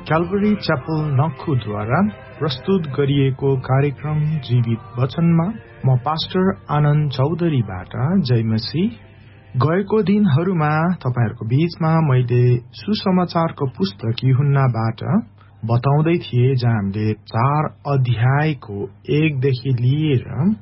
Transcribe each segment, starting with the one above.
क्याल्भरी च्यापल नक्खुद्वारा प्रस्तुत गरिएको कार्यक्रम जीवित वचनमा म पास्टर आनन्द चौधरीबाट जय मसीह। गएको दिनहरूमा तपाईहरूको बीचमा मैले सुसमाचारको पुस्तक यूहन्नाबाट बताउँदै थिए, जहाँ हामीले 4 अध्यायको 1 देखि लिएर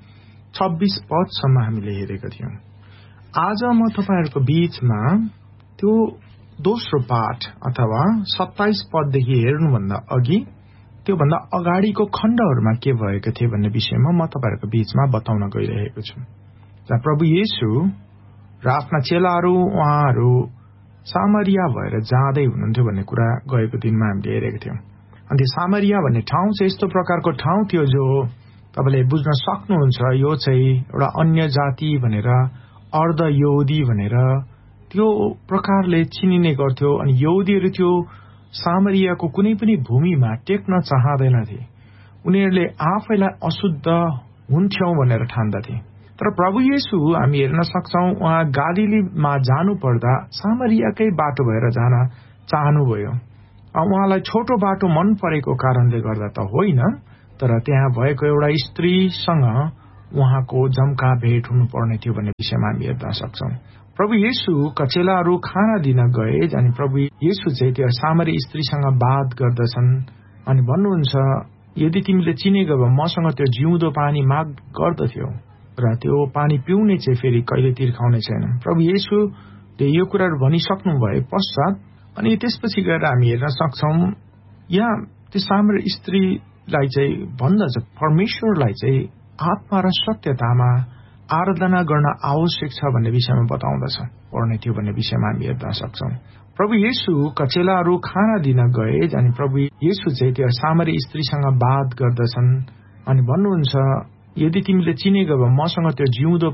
26 पदसम्म हामीले हेरेका थियौं। आज म तपाईहरूको बीचमा त्यो दोस्रो पाठ अथवा 27 पददेखि हेर्नुभन्दा अघि त्योभन्दा अगाडिको खण्डहरूमा के भएको थिए भन्ने विषयमा म तपाईहरूको बीचमा बताउन गइरहेको छु। जहाँ प्रभु येशू र आफ्ना चेलाहरू उहाँहरू सामरिया भएर जाँदै हुनुहुन्थ्यो भन्ने कुरा गएको दिनमा हामीले हेरेका थियौं। अनि सामरिया भन्ने ठाउँ चाहिँ यस्तो प्रकारको ठाउँ थियो जो तपाईले बुझ्न सक्नुहुन्छ, यो चाहिँ एउटा अन्य जाति भनेर, अर्ध यहुदी भनेर त्यो प्रकारले चिनिने गर्थ्यो। अनि यहुदीहरू त्यो सामरियाको कुनै पनि भूमिमा टेक्न चाहँदैनथे। उनीहरूले आफैलाई अशुद्ध हुन्थ्यौं भनेर ठान्दथे। तर प्रभु येशू हामी हेर्न सक्छौं, उहाँ गालीलीमा जानु पर्दा सामरियाकै बाटो भएर जान चाहनुभयो। उहाँलाई छोटो बाटो मन परेको कारणले गर्दा त होइन, तर त्यहाँ भएको एउटा स्त्रीसँग उहाँको जम्का भेट हुनुपर्ने थियो भन्ने विषयमा हामी हेर्न सक्छौं। प्रभु येशूका चेलाहरू खाना दिन गए अनि प्रभु येशू चाहिँ त्यो सामरी स्त्रीसँग बात गर्दछन् अनि भन्नुहुन्छ, यदि तिमीले चिनेको भए मसँग त्यो जिउँदो पानी माग गर्दथ्यौ र त्यो पानी पिउने चाहिँ फेरि कहिले तिर्खाउने छैन। प्रभु येशूले यो कुराहरू भनिसक्नु भए पश्चात अनि त्यसपछि गएर हामी हेर्न सक्छौं, यहाँ त्यो सामरी स्त्रीलाई चाहिँ भन्दछ, परमेश्वरलाई चाहिँ आत्मा र सत्यतामा आराधना गर्न आवश्यक छ भन्ने विषयमा बताउँदछ पर्ने थियो भन्ने विषयमा हामी हेर्न सक्छौं। प्रभु येशूका चेलाहरू खाना दिन गए अनि प्रभु येशू चाहिँ त्यो सामरी स्त्रीसँग बात गर्दछन् अनि भन्नुहुन्छ, यदि तिमीले चिनेको भए मसँग त्यो जिउँदो